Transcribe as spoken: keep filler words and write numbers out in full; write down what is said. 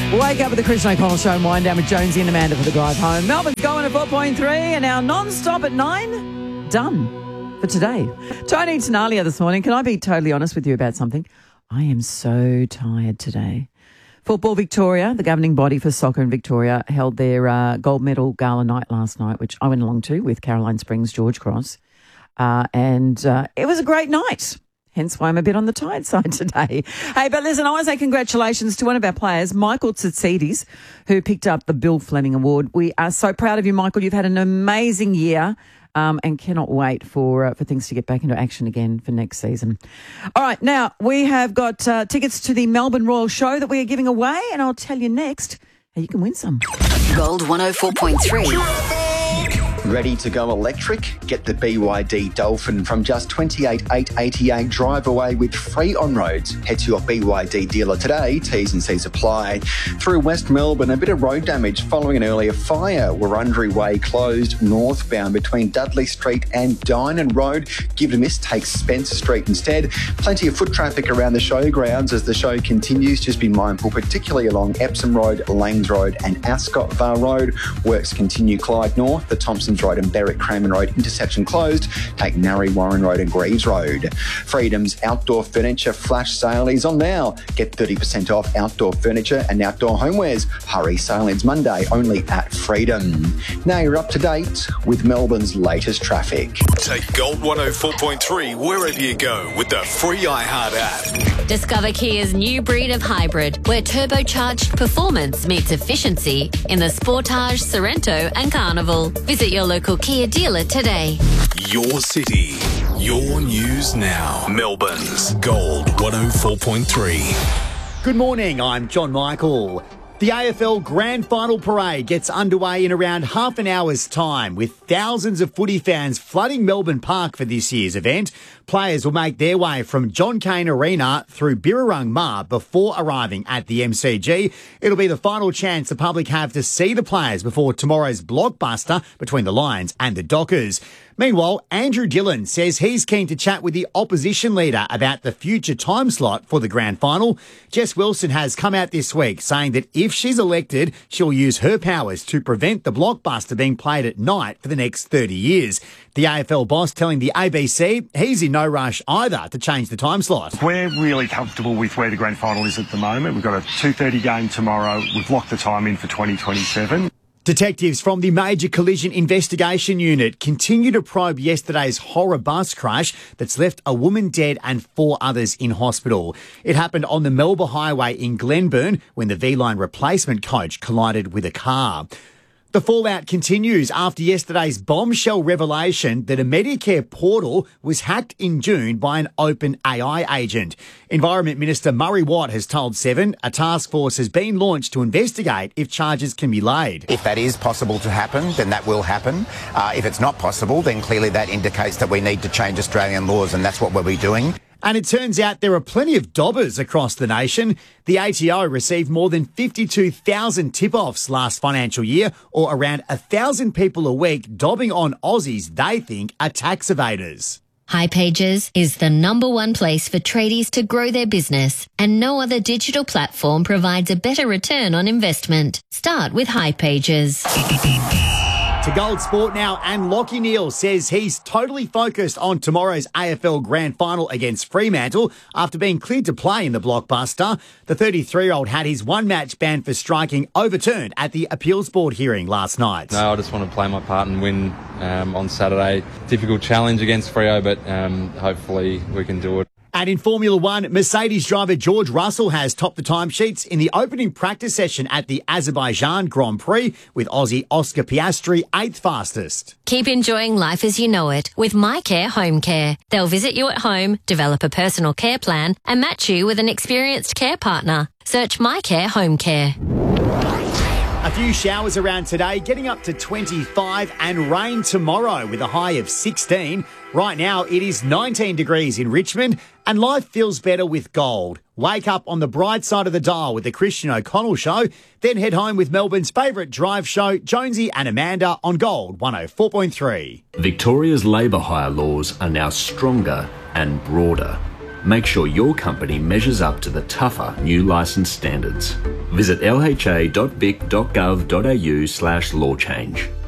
Wake up with the Christian O'Connell Show and wind down with Jonesy and Amanda for the drive home. Melbourne's going at four point three and our non-stop at nine. Done for today. Tony Tenalia this morning. Can I be totally honest with you about something? I am so tired today. Football Victoria, the governing body for soccer in Victoria, held their uh, gold medal gala night last night, which I went along to with Caroline Springs, George Cross. Uh, and uh, it was a great night. Hence why I'm a bit on the tired side today. Hey, but listen, I want to say congratulations to one of our players, Michael Tsitsides, who picked up the Bill Fleming Award. We are so proud of you, Michael. You've had an amazing year um, and cannot wait for uh, for things to get back into action again for next season. All right, now we have got uh, tickets to the Melbourne Royal Show that we are giving away, and I'll tell you next how you can win some. Gold one oh four point three. Ready to go electric? Get the B Y D Dolphin from just twenty-eight thousand eight hundred eighty-eight. Drive away with free on-roads. Head to your B Y D dealer today. T's and C's apply. Through West Melbourne, a bit of road damage following an earlier fire. Wurundjeri Way closed northbound between Dudley Street and Dynon Road. Give it a miss. Take Spencer Street instead. Plenty of foot traffic around the showgrounds as the show continues. Just be mindful, particularly along Epsom Road, Lanes Road and Ascot Var Road. Works continue Clyde North, the Thompsons Road and Berwick Cramen Road intersection closed. Take Narry Warren Road and Greaves Road. Freedom's outdoor furniture flash sale is on now. Get thirty percent off outdoor furniture and outdoor homewares. Hurry, sale ends Monday only at Freedom. Now you're up to date with Melbourne's latest traffic. Take Gold one oh four point three wherever you go with the free iHeart app. Discover Kia's new breed of hybrid, where turbocharged performance meets efficiency in the Sportage, Sorento and Carnival. Visit your local Kia dealer today. Your city, your news now. Melbourne's Gold one oh four point three. Good morning, I'm John Michael. The A F L Grand Final Parade gets underway in around half an hour's time, with thousands of footy fans flooding Melbourne Park for this year's event. Players will make their way from John Cain Arena through Birrarung Ma before arriving at the M C G. It'll be the final chance the public have to see the players before tomorrow's blockbuster between the Lions and the Dockers. Meanwhile, Andrew Dillon says he's keen to chat with the opposition leader about the future time slot for the grand final. Jess Wilson has come out this week saying that if she's elected, she'll use her powers to prevent the blockbuster being played at night for the next thirty years. The A F L boss telling the A B C he's in no rush either to change the time slot. We're really comfortable with where the grand final is at the moment. We've got a two thirty game tomorrow. We've locked the time in for twenty twenty-seven. Detectives from the Major Collision Investigation Unit continue to probe yesterday's horror bus crash that's left a woman dead and four others in hospital. It happened on the Melba Highway in Glenburn when the V-Line replacement coach collided with a car. The fallout continues after yesterday's bombshell revelation that a Medicare portal was hacked in June by an open A I agent. Environment Minister Murray Watt has told Seven a task force has been launched to investigate if charges can be laid. If that is possible to happen, then that will happen. Uh, if it's not possible, then clearly that indicates that we need to change Australian laws, and that's what we'll be doing. And it turns out there are plenty of dobbers across the nation. The A T O received more than fifty-two thousand tip-offs last financial year, or around one thousand people a week dobbing on Aussies they think are tax evaders. hipages is the number one place for tradies to grow their business, and no other digital platform provides a better return on investment. Start with hipages. To Gold Sport now, and Lachie Neale says he's totally focused on tomorrow's A F L Grand Final against Fremantle after being cleared to play in the blockbuster. The thirty-three-year-old had his one-match ban for striking overturned at the appeals board hearing last night. No, I just want to play my part and win um, on Saturday. Difficult challenge against Freo, but um, hopefully we can do it. And in Formula One, Mercedes driver George Russell has topped the timesheets in the opening practice session at the Azerbaijan Grand Prix, with Aussie Oscar Piastri eighth fastest. Keep enjoying life as you know it with MyCare Home Care. They'll visit you at home, develop a personal care plan, and match you with an experienced care partner. Search MyCare Home Care. A few showers around today, getting up to twenty-five, and rain tomorrow with a high of sixteen. Right now, it is nineteen degrees in Richmond, and life feels better with gold. Wake up on the bright side of the dial with the Christian O'Connell Show, then head home with Melbourne's favourite drive show, Jonesy and Amanda, on Gold one oh four point three. Victoria's labour hire laws are now stronger and broader. Make sure your company measures up to the tougher new licence standards. Visit l h a dot vic dot gov dot a u slash law change.